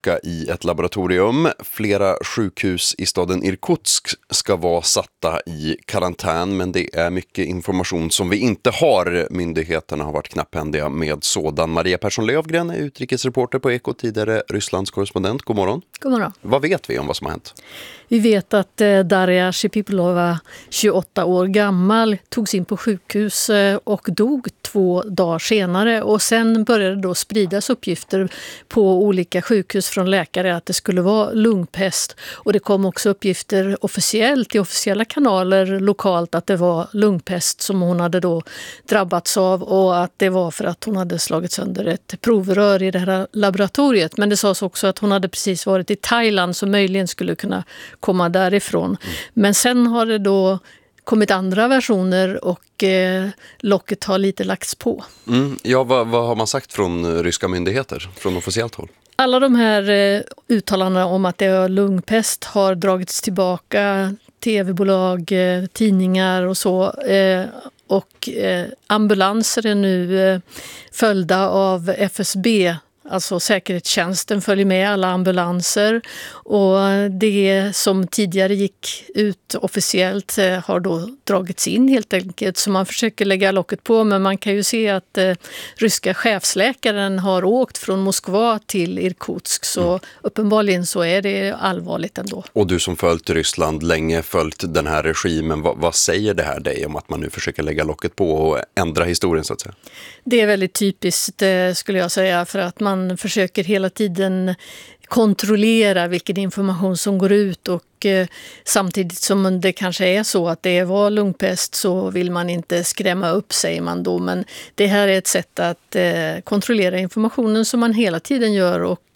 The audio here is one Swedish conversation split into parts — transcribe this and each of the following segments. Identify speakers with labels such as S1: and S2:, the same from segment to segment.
S1: i ett laboratorium. Flera sjukhus i staden Irkutsk ska vara satta i karantän, men det är mycket information som vi inte har. Myndigheterna har varit knapphändiga med sådan. Maria Persson Lövgren är utrikesreporter på Eko, tidigare Rysslands korrespondent. God morgon.
S2: God morgon.
S1: Vad vet vi om vad som har hänt?
S2: Vi vet att Daria Shipipilova, 28 år gammal, togs in på sjukhus och dog 2 dagar senare. Och sen började då spridas uppgifter på olika sjukhus från läkare att det skulle vara lungpest. Och det kom också uppgifter officiellt i officiella kanaler lokalt att det var lungpest som hon hade då drabbats av, och att det var för att hon hade slagit sönder ett provrör i det här laboratoriet. Men det sades också att hon hade precis varit i Thailand, så möjligen skulle kunna komma därifrån. Men sen har det då kommit andra versioner och locket har lite lagts på.
S1: Ja, vad har man sagt från ryska myndigheter, från officiellt håll?
S2: Alla de här uttalandena om att det är lungpest har dragits tillbaka. TV-bolag, tidningar och så. Och ambulanser är nu följda av FSB. Alltså säkerhetstjänsten följer med alla ambulanser, och det som tidigare gick ut officiellt har då dragits in helt enkelt. Så man försöker lägga locket på, men man kan ju se att ryska chefsläkaren har åkt från Moskva till Irkutsk, så uppenbarligen så är det allvarligt ändå. Och
S1: du som följt Ryssland länge, följt den här regimen, vad säger det här dig om att man nu försöker lägga locket på och ändra historien så att säga?
S2: Det är väldigt typiskt skulle jag säga, för att man försöker hela tiden kontrollera vilken information som går ut, och samtidigt som det kanske är så att det var lungpest så vill man inte skrämma upp, säger man då. Men det här är ett sätt att kontrollera informationen som man hela tiden gör, och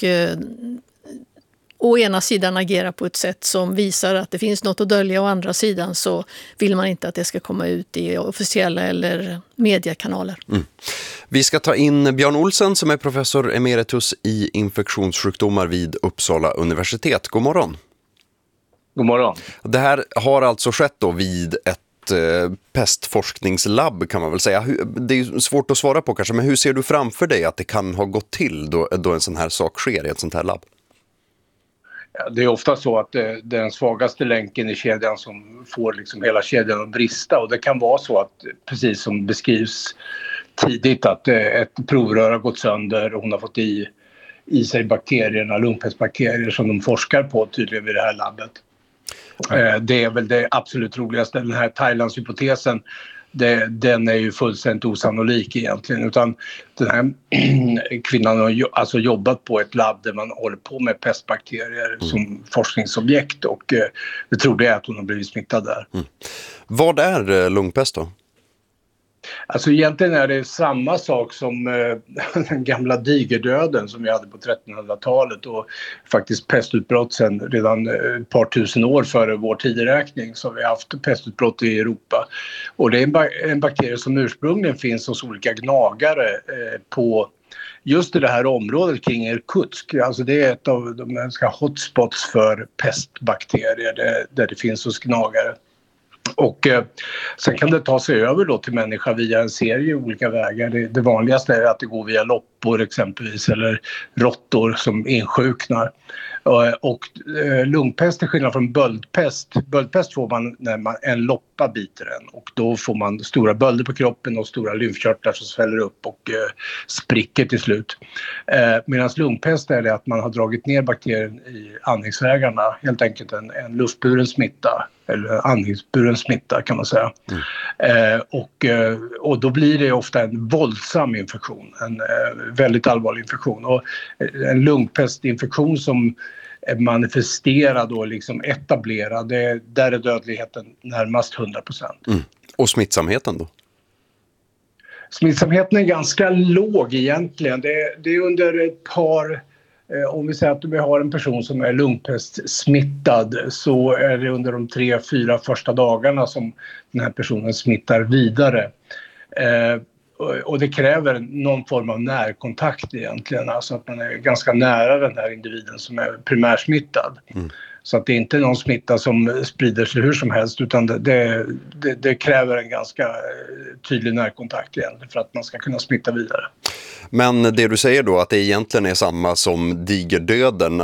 S2: å ena sidan agera på ett sätt som visar att det finns något att dölja, och å andra sidan så vill man inte att det ska komma ut i officiella eller mediekanaler.
S1: Vi ska ta in Björn Olsen som är professor emeritus i infektionssjukdomar vid Uppsala universitet. God morgon.
S3: God morgon.
S1: Det här har alltså skett då vid ett pestforskningslabb, kan man väl säga. Det är svårt att svara på kanske, men hur ser du framför dig att det kan ha gått till då en sån här sak sker i ett sånt här labb?
S3: Det är ofta så att det är den svagaste länken i kedjan som får liksom hela kedjan att brista, och det kan vara så att, precis som beskrivs tidigt, att ett provrör har gått sönder och hon har fått i sig bakterierna, lungpestbakterier som de forskar på tydligen vid det här labbet. Det är väl det absolut roligaste. Den här Thailandshypotesen, den är ju fullständigt osannolik egentligen, utan den här kvinnan har alltså jobbat på ett labb där man håller på med pestbakterier som forskningsobjekt, och det troliga är att hon har blivit smittad där.
S1: Vad är lungpest då?
S3: Alltså egentligen är det samma sak som den gamla digerdöden som vi hade på 1300-talet, och faktiskt pestutbrott sen redan ett par tusen år före vår tideräkning, så vi har haft pestutbrott i Europa. Och det är en bakterie som ursprungligen finns hos olika gnagare på just i det här området kring Irkutsk. Alltså det är ett av de hotspots för pestbakterier där det finns hos gnagare. Och sen kan det ta sig över då till människa via en serie olika vägar. Det vanligaste är att det går via loppor exempelvis, eller råttor som insjuknar. Och lungpest är skillnad från böldpest. Böldpest får man när en loppa biter en, och då får man stora bölder på kroppen och stora lymfkörtlar som sväller upp och spricker till slut. Medan lungpest är det att man har dragit ner bakterien i andningsvägarna, helt enkelt en luftburen smitta, eller andningsburen smitta kan man säga. Och då blir det ofta en våldsam infektion, en väldigt allvarlig infektion. Och en lungpestinfektion som är manifesterad och liksom etablerad, där är dödligheten närmast 100%.
S1: Och smittsamheten då?
S3: Smittsamheten är ganska låg egentligen. Det är under ett par... Om vi säger att vi har en person som är lungpestsmittad, så är det under de 3-4 första dagarna som den här personen smittar vidare. Och det kräver någon form av närkontakt egentligen, alltså att man är ganska nära den här individen som är primärsmittad. Så att det är inte någon smitta som sprider sig hur som helst, utan det kräver en ganska tydlig närkontakt egentligen för att man ska kunna smitta vidare.
S1: Men det du säger då, att det egentligen är samma som digerdöden,